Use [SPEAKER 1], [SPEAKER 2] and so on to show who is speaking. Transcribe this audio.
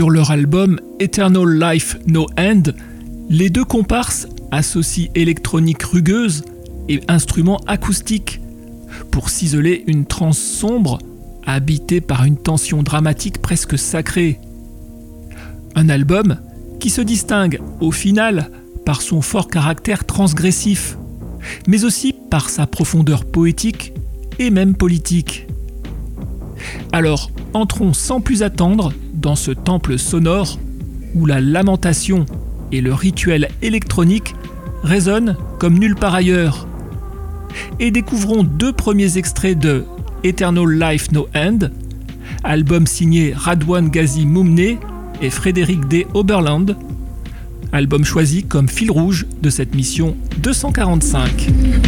[SPEAKER 1] Sur leur album Eternal Life No End, les deux comparses associent électronique rugueuse et instruments acoustiques pour ciseler une trance sombre habitée par une tension dramatique presque sacrée. Un album qui se distingue au final par son fort caractère transgressif, mais aussi par sa profondeur poétique et même politique. Alors, entrons sans plus attendre dans ce temple sonore où la lamentation et le rituel électronique résonnent comme nulle part ailleurs. Et découvrons deux premiers extraits de Eternal Life No End, album signé Radwan Ghazi Moumne et Frédéric D. Oberland, album choisi comme fil rouge de cette mission 245.